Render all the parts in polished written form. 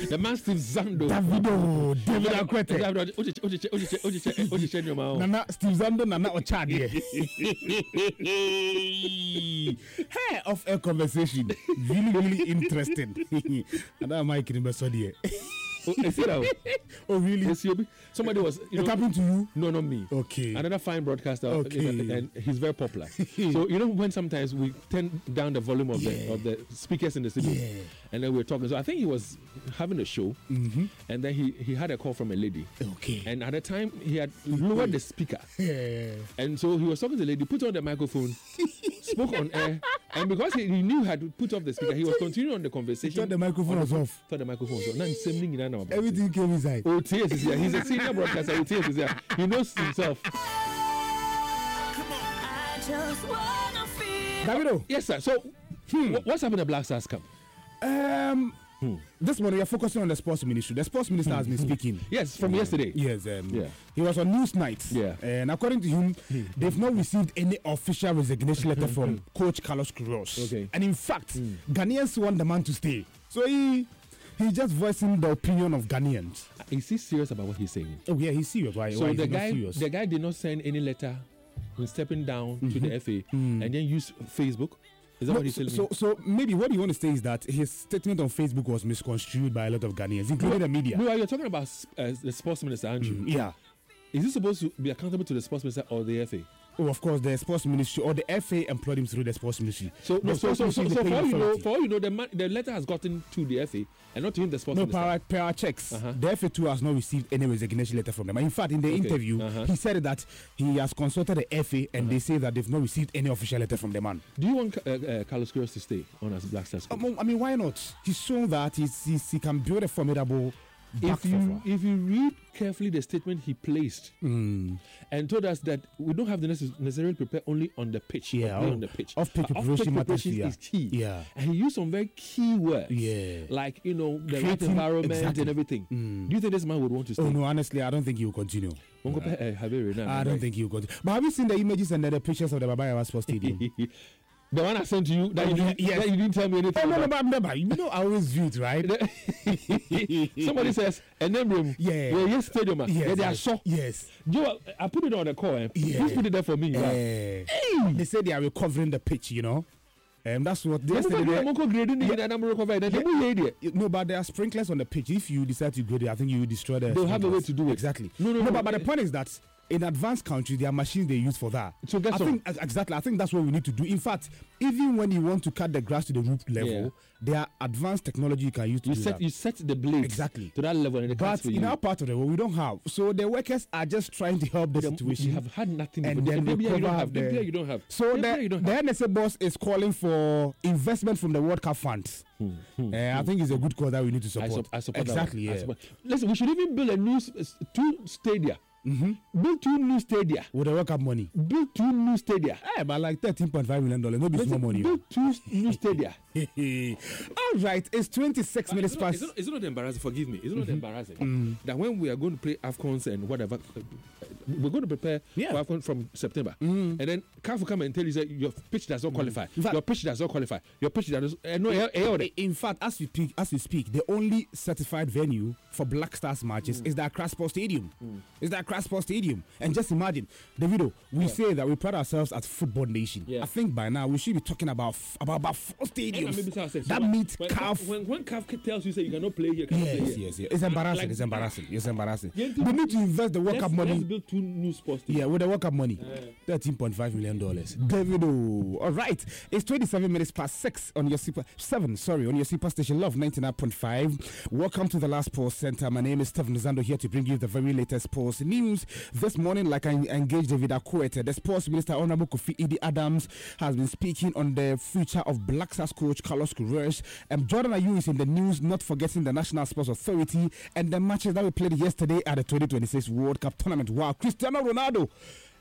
The man Steve Zando. David Akwete. Nana Steve Zando, Nana Ochade. Hey, off-air conversation. Really interesting. And I'm Mike in Besodie. Oh, really? Somebody was. It happened to you? No, not me. Okay. Another fine broadcaster. Okay. And he's very popular. So when sometimes we turn down the volume of the speakers in the studio, and then we were talking. So I think he was having a show, and then he had a call from a lady. Okay. And at the time he had lowered the speaker, and so he was talking to the lady, put on the microphone, spoke on air, and because he knew how to put off the speaker, he was continuing on the conversation. Thought the microphone was off. Thought the microphone was off. Now he's same thing. Everything came inside. Oh, TS is here. He's a senior broadcaster. TS is here. He knows himself. Davido. Yes, sir. So, what's happened at Black Stars Camp? This morning, you're focusing on the sports ministry. The sports minister has been speaking. Yes, from yesterday. Yes, he was on Newsnight. Yeah. And according to him, they've not received any official resignation letter from Coach Carlos Queiroz. Okay. And in fact, Ghanaians want the man to stay. So he just voicing the opinion of Ghanaians. Is he serious about what he's saying? Oh yeah, he's serious. Why? So why the the guy did not send any letter when stepping down to the FA and then use Facebook. Is that what he's telling me? So maybe what you want to say is that his statement on Facebook was misconstrued by a lot of Ghanaians, including the media. No, you're talking about the sports minister, Andrew. Yeah. Is he supposed to be accountable to the sports minister or the FA? Oh, of course, the sports ministry or the FA employed him through the sports ministry. So for all you know, the letter has gotten to the FA and not to him, the sports minister. No, per our checks, the FA too has not received any resignation letter from them. In fact, in the interview, he said that he has consulted the FA and they say that they've not received any official letter from the man. Do you want Carlos Queiroz to stay on as Black Stars? I mean, why not? He's shown that he can build a formidable. If you read carefully the statement he placed and told us that we don't have the necessarily prepare only on the pitch, on the pitch. Off-pitch preparation is key. Yeah, and he used some very key words. Yeah, like the right environment and everything. Do you think this man would want to stay? Oh no, honestly, I don't think he will continue. I don't think he will continue. But have you seen the images and the pictures of the Baba Yawa Sports Stadium? The one I sent to you that you didn't tell me anything. Oh no, but never. You know, I always view it, right? Somebody says a name room. Yes, stadium. They are so. Yes. Joe, I put it on the call. Please put it there for me. They said they are recovering the pitch. You know. That's what they said. No, but there are sprinklers on the pitch. If you decide to grade it, I think you will destroy the. They'll have a way to do it. Exactly. No. But the point is that in advanced countries, there are machines they use for that. So I think that's what we need to do. In fact, even when you want to cut the grass to the root level, there are advanced technology you can use to do that. You set the blade to that level, and but in our part of the world, we don't have. So the workers are just trying to help the situation. You have had nothing, and then maybe you don't have. So the NSA boss is calling for investment from the World Cup funds. I think it's a good call that we need to support. I support exactly. That. Listen, we should even build a new 2 stadia. Build 2 new stadia with the World Cup money. Build 2 new stadia. But like $13.5 million. No be small money. Build 2 new stadia. All right, it's 26 minutes past. Is it not embarrassing? Forgive me. Is it not embarrassing that when we are going to play AFCONs and whatever, we're going to prepare for AFCON from September, and then CAF will come and tell you that your pitch does not qualify. Your pitch does not qualify. Your pitch does not. In fact, as we speak, the only certified venue for Black Stars matches is the Accra Sports Stadium. Is the Accra Sports Stadium. And just imagine, Davido, we say that we pride ourselves as football nation. I think by now we should be talking about 4 stadiums that meet CAF. When CAF tells you say you cannot play here, yes. It's embarrassing. It's embarrassing. They need to invest the World Cup money. Let's build 2 new sports teams. With the World Cup money, $13.5 million. Davido. All right, it's 27 minutes past 6 on your super station Love 99.5. Welcome to the Last Pulse Center. My name is Stephen Zando, here to bring you the very latest sports news. This morning, like I engaged David Akwete, the sports minister Honorable Kofi Idi Adams has been speaking on the future of Black Stars coach Carlos Queiroz. Jordan Ayew is in the news, not forgetting the National Sports Authority and the matches that we played yesterday at the 2026 World Cup tournament. Wow, Cristiano Ronaldo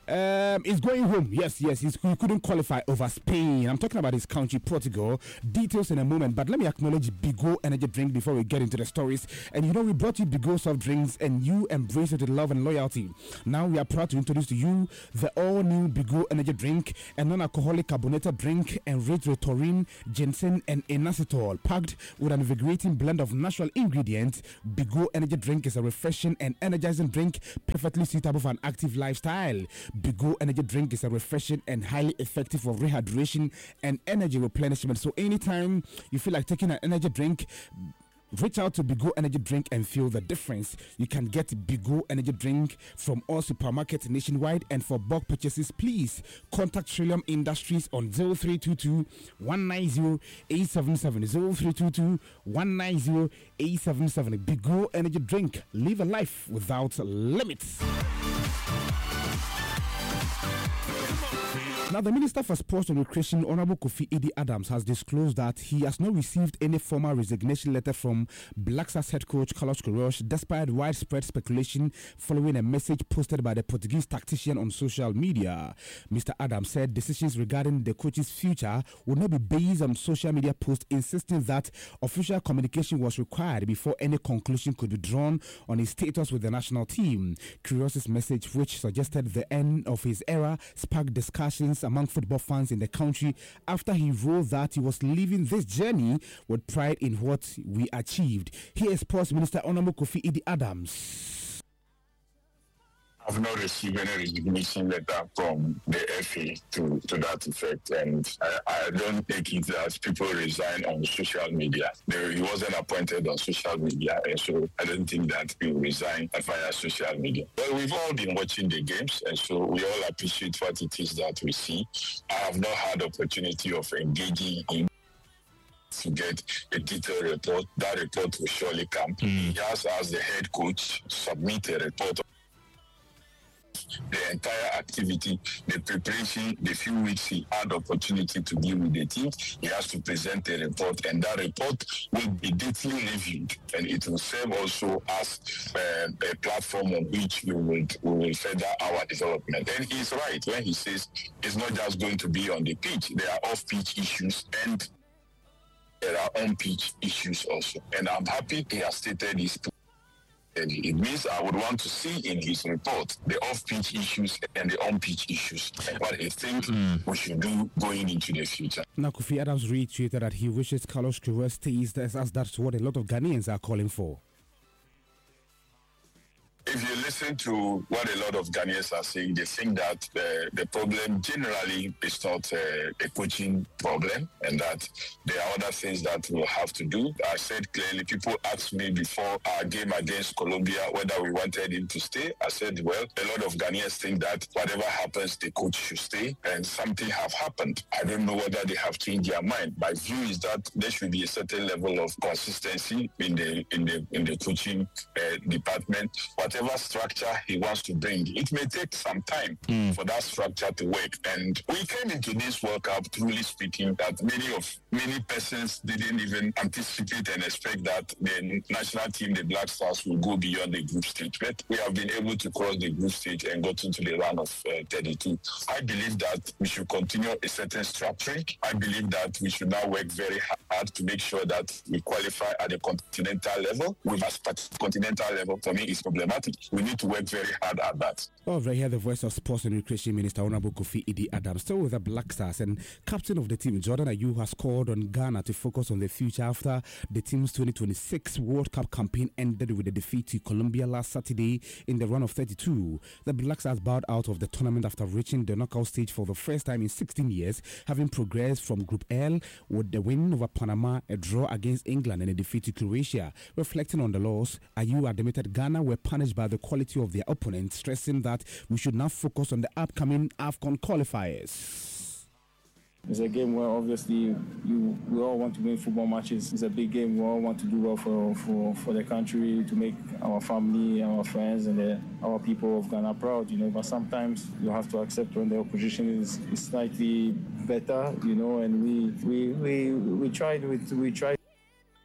He's going home. Yes, he couldn't qualify over Spain. I'm talking about his country, Portugal. Details in a moment, but let me acknowledge Bigo Energy Drink before we get into the stories. And you know, we brought you Bigo soft drinks, and you embrace it with love and loyalty. Now we are proud to introduce to you the all-new Bigo Energy Drink, a non-alcoholic carbonated drink enriched with taurine, ginseng, and inositol, packed with an invigorating blend of natural ingredients. Bigo Energy Drink is a refreshing and energizing drink, perfectly suitable for an active lifestyle. Bigo Energy Drink is a refreshing and highly effective for rehydration and energy replenishment. So anytime you feel like taking an energy drink, reach out to Bigo Energy Drink and feel the difference. You can get Bigo Energy Drink from all supermarkets nationwide, and for bulk purchases, please contact Trillium Industries on 0322 190 877. 0322 190 877. Bigo Energy Drink. Live a life without limits. Now, the Minister for Sports and Recreation, Honorable Kofi Idi Adams, has disclosed that he has not received any formal resignation letter from Black Stars head coach Carlos Queiroz, despite widespread speculation following a message posted by the Portuguese tactician on social media. Mr. Adams said decisions regarding the coach's future will not be based on social media posts, insisting that official communication was required before any conclusion could be drawn on his status with the national team. Queiroz's message, which suggested the end of his era, sparked discussions among football fans in the country after he wrote that he was leaving this journey with pride in what we achieved. Here is Sports Minister Honorable Kofi Idi Adams. I've not received any resignation letter from the FA to that effect, and I don't take it that people resign on social media. He wasn't appointed on social media, and so I don't think that he will resign via social media. Well, we've all been watching the games, and so we all appreciate what it is that we see. I have not had the opportunity of engaging in to get a detailed report. That report will surely come. He has, as the head coach, submit a report. The entire activity, the preparation, the few weeks he had opportunity to deal with the team, he has to present a report, and that report will be deeply reviewed, and it will serve also as a platform on which we will further our development. And he's right when he says it's not just going to be on the pitch. There are off-pitch issues and there are on-pitch issues also. And I'm happy he has stated his point. And it means I would want to see in his report the off-pitch issues and the on-pitch issues, what I think we should do going into the future. Now, Kofi Adams reiterated that he wishes Carlos Queiroz stays, as that's what a lot of Ghanaians are calling for. If you listen to what a lot of Ghanaians are saying, they think that the problem generally is not a coaching problem, and that there are other things that we'll have to do. I said clearly, people asked me before our game against Colombia whether we wanted him to stay. I said, well, a lot of Ghanaians think that whatever happens, the coach should stay, and something have happened. I don't know whether they have changed their mind. My view is that there should be a certain level of consistency in the coaching department. Whatever structure he wants to bring, it may take some time for that structure to work. And we came into this World Cup, truly speaking, that many persons didn't even anticipate and expect that the national team, the Black Stars, will go beyond the group stage. But we have been able to cross the group stage and got into the round of 32. I believe that we should continue a certain structuring. I believe that we should now work very hard to make sure that we qualify at the continental level. With a continental level, for me, is problematic. We need to work very hard at that. Well, right here, the voice of Sports and Recreation Minister Honorable Kofi Idi Adams, still with the Black Stars, and captain of the team, Jordan Ayew, has called on Ghana to focus on the future after the team's 2026 World Cup campaign ended with a defeat to Colombia last Saturday in the round of 32. The Black Stars bowed out of the tournament after reaching the knockout stage for the first time in 16 years, having progressed from Group L with the win over Panama, a draw against England, and a defeat to Croatia. Reflecting on the loss, Ayew admitted Ghana were punished by the quality of their opponents, stressing that we should now focus on the upcoming AFCON qualifiers. It's a game where obviously we all want to win football matches. It's a big game. We all want to do well for the country, to make our family, our friends, and our people of Ghana proud. But sometimes you have to accept when the opposition is slightly better. And we tried to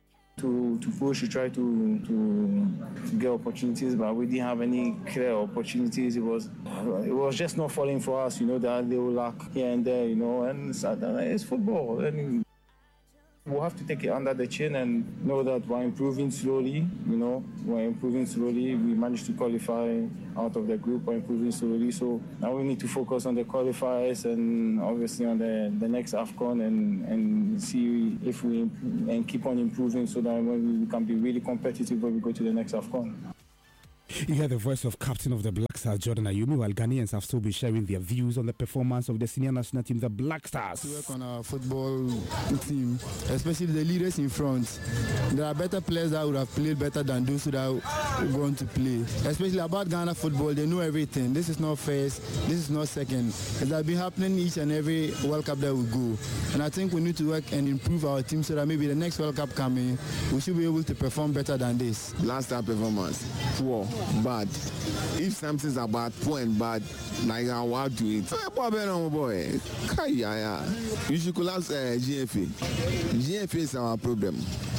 to push, we tried to get opportunities, but we didn't have any clear opportunities. It was just not falling for us, that little lack here and there, and it's football. And we'll have to take it under the chin and know that we're improving slowly, we're improving slowly. We managed to qualify out of the group, we're improving slowly. So now we need to focus on the qualifiers and obviously on the next AFCON and see if we keep on improving so that we can be really competitive when we go to the next AFCON. You hear the voice of captain of the Black Stars, Jordan Ayumi, while Ghanaians have still been sharing their views on the performance of the senior national team, the Black Stars. To work on our football team, especially the leaders in front. There are better players that would have played better than those that are going to play. Especially about Ghana football, they know everything. This is not first, this is not second. It has been happening each and every World Cup that we go. And I think we need to work and improve our team so that maybe the next World Cup coming, we should be able to perform better than this. Last time performance, poor. Bad. If something's about poor and bad, like I want to it. Boy, you should collapse GFA. GFA is our problem.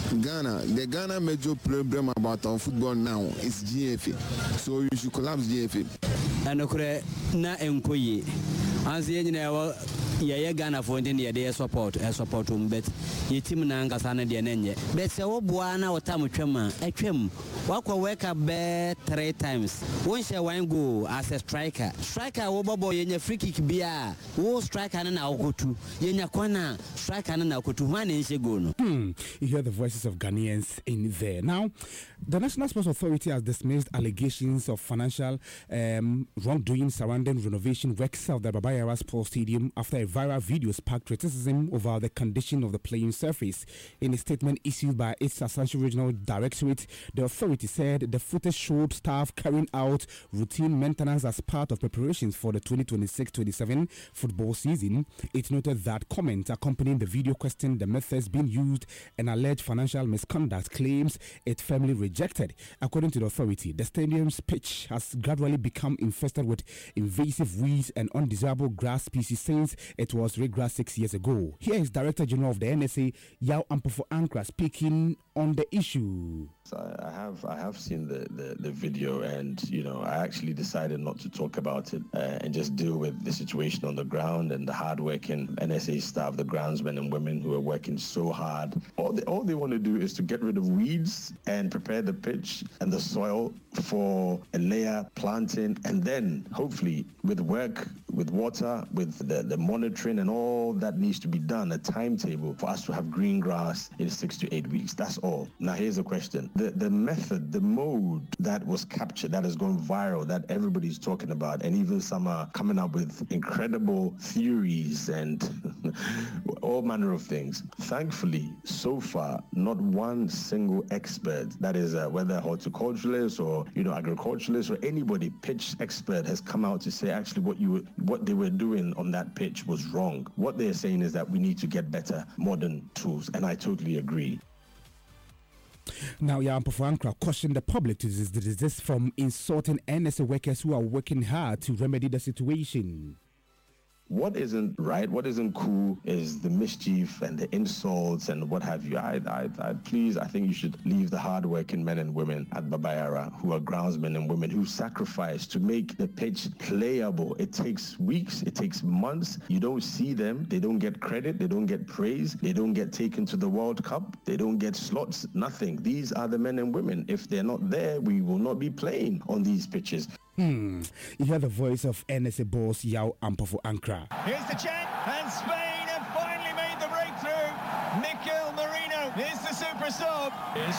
The Ghana major problem about our football now is GFA. So you should collapse GFA. And na enkoye. Anzi yeah, Ghana for India, they support bet. Your team Nanga Sana Dianenye. Bet so Buana or Tamuchema, Echem. Walk wake up bed 3 times. Once I want go as a striker. Striker Obobo Yenya free kick beer. Wo striker and now go to Yenya Kwana, striker and now go to one inch ago. You hear the voices of Ghanaians in there. Now, the National Sports Authority has dismissed allegations of financial wrongdoing surrounding renovation works of the Baba Yara Sports Stadium after a viral video sparked criticism over the condition of the playing surface. In a statement issued by its Ashanti Regional Directorate, the authority said the footage showed staff carrying out routine maintenance as part of preparations for the 2026-27 football season. It noted that comments accompanying the video questioned the methods being used and alleged financial misconduct claims it firmly rejected. According to the authority, the stadium's pitch has gradually become infested with invasive weeds and undesirable grass species since it was regrassed 6 years ago. Here is Director General of the NSA, Yao Ampofo-Ankra, speaking on the issue. So I have seen the video, and I actually decided not to talk about it and just deal with the situation on the ground and the hard-working NSA staff, the groundsmen and women who are working so hard. All they want to do is to get rid of weeds and prepare the pitch and the soil for a layer planting, and then hopefully with work, with water, with the monitoring and all that needs to be done, a timetable for us to have green grass in 6 to 8 weeks. That's all. Now here's the question. The method, the mode that was captured, that has gone viral, that everybody's talking about, and even some are coming up with incredible theories and all manner of things. Thankfully, so far, not one single expert, that is whether horticulturalist or agriculturalist or anybody, pitch expert, has come out to say actually what they were doing on that pitch was wrong. What they're saying is that we need to get better modern tools, and I totally agree. Now, Yao Ampofo-Ankra cautioned the public to desist from insulting NSA workers who are working hard to remedy the situation. What isn't right, what isn't cool is the mischief and the insults and what have you. I think you should leave the hard-working men and women at Baba Yara who are groundsmen and women who sacrifice to make the pitch playable. It takes weeks, it takes months. You don't see them, they don't get credit, they don't get praise, they don't get taken to the World Cup, they don't get slots, nothing. These are the men and women. If they're not there, we will not be playing on these pitches. You hear the voice of NSA boss Yao Ampofo-Ankra. Here's the check, and Spain have finally made the breakthrough. Mikel Merino is the super sub. Yes.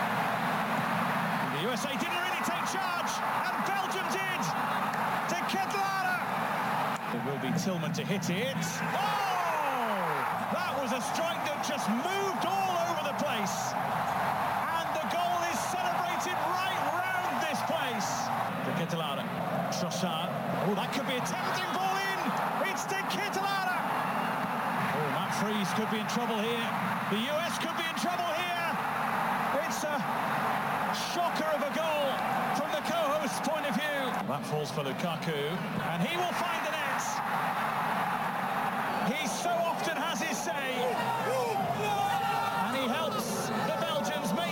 The USA didn't really take charge, and Belgium did. To Kedlara. It will be Tillman to hit it. Oh! That was a strike that just moved all over the place. And the goal is celebrated right round this place. To Kedlara. Trossard. Oh, that could be a tempting ball in. It's to Kedlara. Oh, Matt Freese could be in trouble here. The US could be in trouble here. It's a shocker of a goal from the co-host's point of view. That falls for Lukaku, and he will find the net. He so often has his say, and he helps the Belgians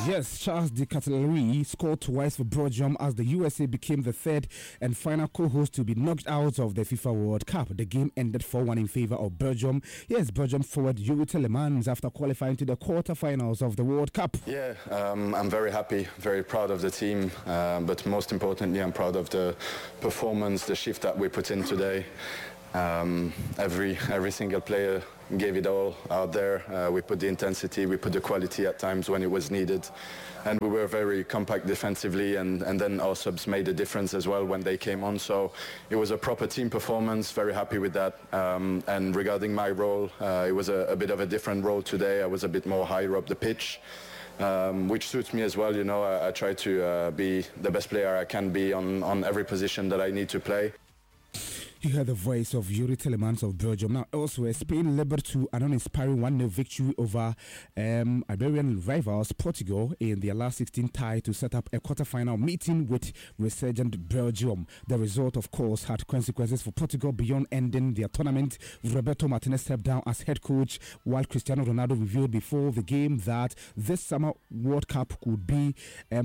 Yes, Charles de Ketelaere scored twice for Belgium as the USA became the third and final co-host to be knocked out of the FIFA World Cup. The game ended 4-1 in favor of Belgium. Yes, Belgium forward Yuri Tillemans after qualifying to the quarterfinals of the World Cup. Yeah, I'm very happy, very proud of the team, but most importantly, I'm proud of the performance, the shift that we put in today. Every single player gave it all out there. We put the intensity, we put the quality at times when it was needed. And we were very compact defensively, and then our subs made a difference as well when they came on. So it was a proper team performance, very happy with that. And regarding my role, it was a bit of a different role today. I was a bit more higher up the pitch, which suits me as well. You know, I try to be the best player I can be on every position that I need to play. You heard the voice of Yuri Tillemans of Belgium. Now, elsewhere, Spain labored to an uninspiring 1-0 victory over Iberian rivals Portugal in their last 16 tie to set up a quarter-final meeting with resurgent Belgium. The result, of course, had consequences for Portugal beyond ending their tournament. Roberto Martinez stepped down as head coach, while Cristiano Ronaldo revealed before the game that this summer World Cup could be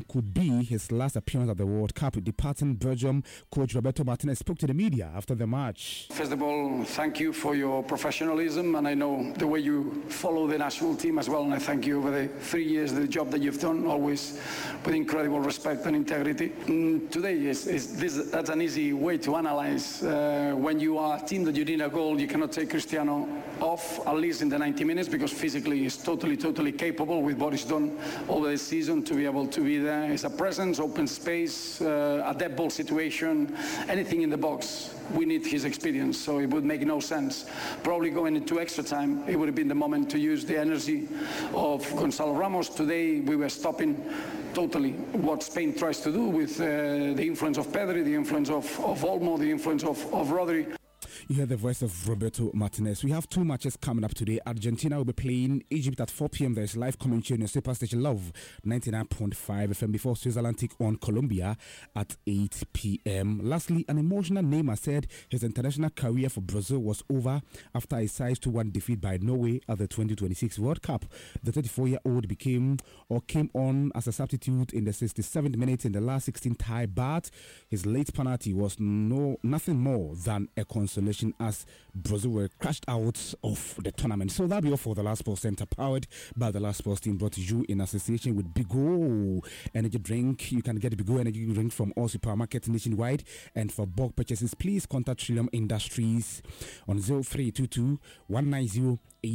his last appearance at the World Cup. Departing Belgium coach Roberto Martinez spoke to the media after the match. First of all, thank you for your professionalism, and I know the way you follow the national team as well, and I thank you over the 3 years, the job that you've done, always with incredible respect and integrity. Today, that's an easy way to analyze. When you are a team that you need a goal, you cannot take Cristiano off, at least in the 90 minutes, because physically he's totally capable with what he's done over the season to be able to be there. It's a presence, open space, a dead ball situation, anything in the box. We need his experience, so it would make no sense. Probably going into extra time, it would have been the moment to use the energy of Gonzalo Ramos. Today, we were stopping totally what Spain tries to do with the influence of Pedri, the influence of Olmo, the influence of Rodri. You hear the voice of Roberto Martinez. We have 2 matches coming up today. Argentina will be playing Egypt at 4 p.m. There's live commentary on your Superstation Love 99.5 FM before Switzerland take on Colombia at 8 p.m. Lastly, an emotional Neymar said his international career for Brazil was over after a 6-1 defeat by Norway at the 2026 World Cup. The 34-year-old came on as a substitute in the 67th minute in the last 16 tie, but his late penalty was nothing more than a consolation as Brazil were crashed out of the tournament. So that'll be all for the Last Sports Center, powered by the Last Sports team, brought to you in association with Bigo Energy Drink. You can get Bigo Energy Drink from all supermarkets nationwide, and for bulk purchases, please contact Trillium Industries on 0322 190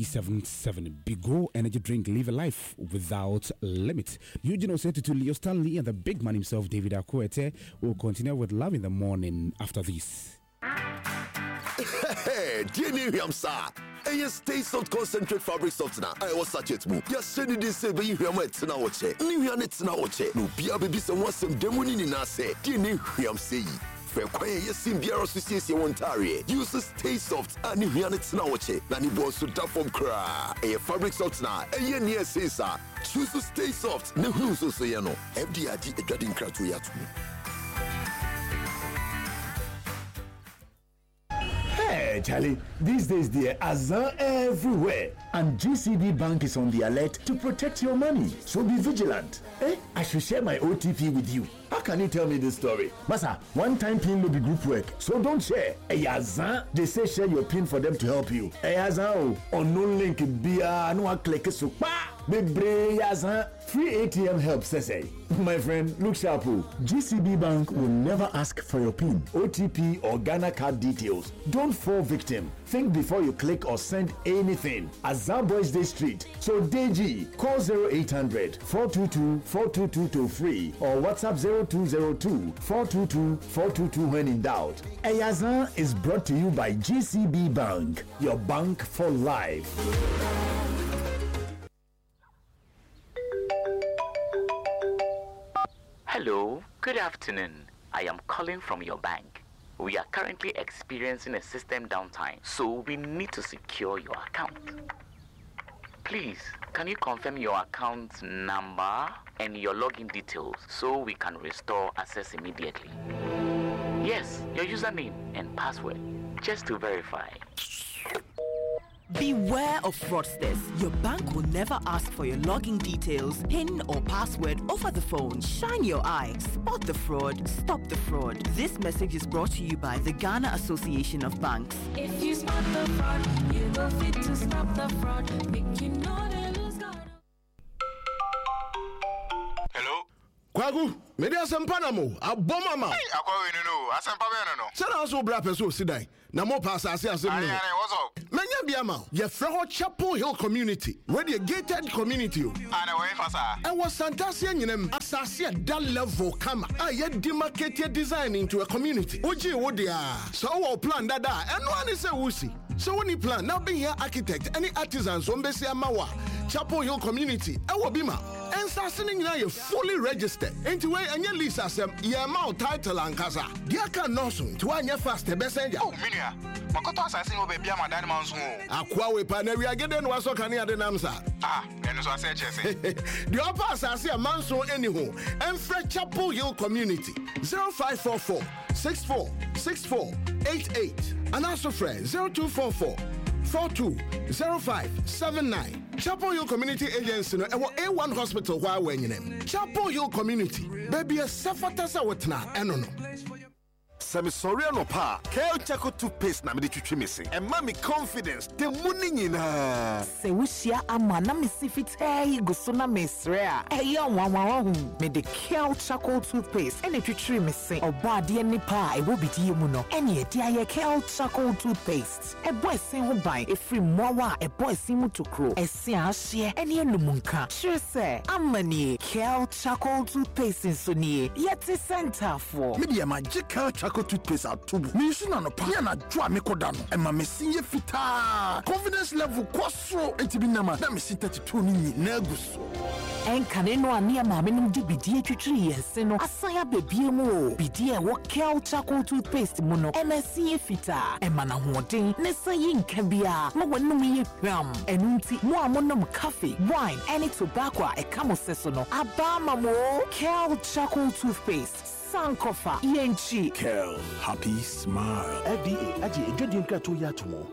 877. Bigo Energy Drink, live a life without limit. Eugene Osetutu, Leo Stanley, and the big man himself, David Akwete, will continue with Love in the Morning after this. Hey, dear Niham, sir. And stay soft concentrate fabric softener. I was such it move. Just send this say, but you hear my tina oche. Nihian it's now oche. No, Pia baby, someone some demoni in us say. Dear Niham, say. Yes, in Biara Association Ontario. Use Stay Soft and Nihian it's now oche. Nani boss to tap from cry. A fabric softener. A year near say, sir. Choose to Stay Soft. No, so say, you know. FDID a dreading crowd to yat. Hey, Charlie, these days there are Azan everywhere, and GCB Bank is on the alert to protect your money. So be vigilant. I should share my OTP with you. How can you tell me this story? Masa, one-time PIN will be group work, so don't share. Azan, they say share your PIN for them to help you. Azan, on no link, no click so free ATM help, say. My friend, look sharp. GCB Bank will never ask for your PIN, OTP, or Ghana card details. Don't fall victim. Think before you click or send anything. Azan Boys Day Street. So DG, call 0800 422 422 free or WhatsApp 0202 422 422 when in doubt. Azan is brought to you by GCB Bank, your bank for life. Hello, good afternoon. I am calling from your bank. We are currently experiencing a system downtime, so we need to secure your account. Please, can you confirm your account number and your login details so we can restore access immediately? Yes, your username and password, just to verify. Beware of fraudsters. Your bank will never ask for your login details, PIN or password over the phone. Shine your eye. Spot the fraud. Stop the fraud. This message is brought to you by the Ghana Association of Banks. If you spot the fraud, you go fit to stop the fraud. Make you know they lose God. Hello? Kwagu, media Sampanamo, a bomber man. Hey, no, Asampaveno. Send us over Brapeso Sidai. Namo pass as what's up? Manya Biama, your Freho Chapel Hill community, where the gated community. And away for I was Santasian in them, Assasia that level come. I yet demarcated design into a community. Oji Wodia. So our plan that and one is a wussy. So when you plan, now be here architect, any artisans, Ombesia Mawa, Chapel Hill community, our Bima. And starting now you're fully registered. Into where and your lease as your mouth title and casa. Dear can no soon to one your fast the best. Oh, Minia. Makoto assassin will be my dad monsoon. Aqua Paneria again was so canny at the Namsa. Ah, and so I said, the upper assassin Manso anyhow. And Fred Chapel Hill community 0544 64 64 88. And also friend 0244 420579. Chapel Hill Community Agency and A1 Hospital while we're in them. Chapel Hill Community. Baby a Safatasa Watna and Sami sorry no pa. Kale Chaco toothpaste na me de twitwi missing. And mommy confidence. The money nyina. Se wushia amana me sifit go so na mesrea. Eya wanwa me de Kale Chaco toothpaste and twitwi missing. Oba de nipa e wo bidi mu no. Ene e dia Kale Chaco toothpaste. E boy sen ho ban e free mowa e boy sen mu tokro. E se ahye ene enumunka. Sure say amani Kale Chaco toothpaste so nie. Yeti center for. Media magical Chaco toothpaste out to me. Shina no pa na dwa me kodano. E ma me sinye fita. Confidence level kwaso entibi na ma. Na me sin 32 ni na guso. En kaneno ani ma me num di bidie twitwi yense no. Asaya bebie mu. Bidie wo Kale Chaco toothpaste mu no. E ma sinye fita. E ma na hoden ne sayi nka bia. Mo wonum ye hwam. Enu nti mo amonom coffee, wine, any tobacco e kamo seso no. Aba ma mo Kale Chaco toothpaste. Sankofa, Yenchi. Kale, happy smile. FDA, Aji, Ejodinka Toyatumo.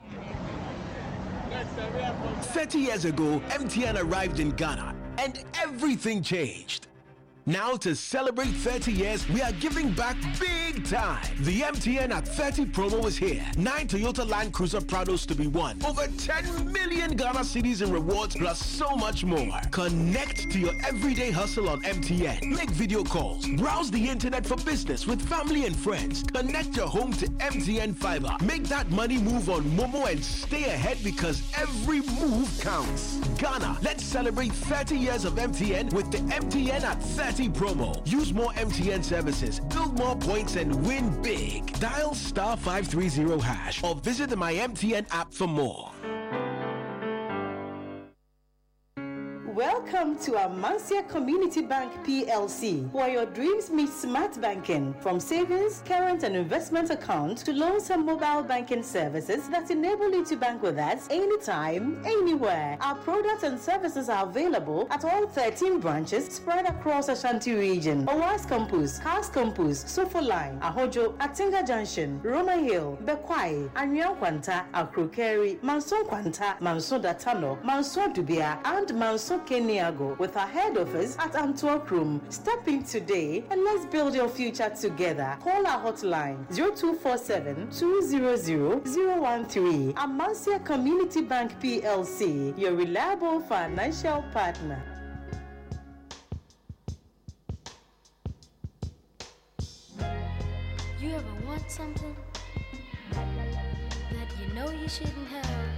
30 years ago, MTN arrived in Ghana, and everything changed. Now, to celebrate 30 years, we are giving back big time. The MTN at 30 promo is here. 9 Toyota Land Cruiser Prados to be won. Over 10 million Ghana cedis in rewards, plus so much more. Connect to your everyday hustle on MTN. Make video calls. Browse the internet for business with family and friends. Connect your home to MTN Fiber. Make that money move on Momo and stay ahead because every move counts. Ghana, let's celebrate 30 years of MTN with the MTN at 30 promo. Use more MTN services, build more points, and win big. Dial *530# or visit the My MTN app for more. Welcome to Amancia Community Bank PLC, where your dreams meet smart banking. From savings, current and investment accounts to loans and mobile banking services that enable you to bank with us anytime, anywhere. Our products and services are available at all 13 branches spread across Ashanti region. Owas Campus, Cars Campus, Sofo Line, Ahojo, Atinga Junction, Roma Hill, Bekwai, Anyan Kwanta, Akrokeri, Manson Kwanta, Manson Datano, Manson Dubia, and Manson Keniago, with our head office at Antwerp Room. Step in today and let's build your future together. Call our hotline 0247-200-013. Amancia Community Bank PLC, your reliable financial partner. You ever want something that you know you shouldn't have?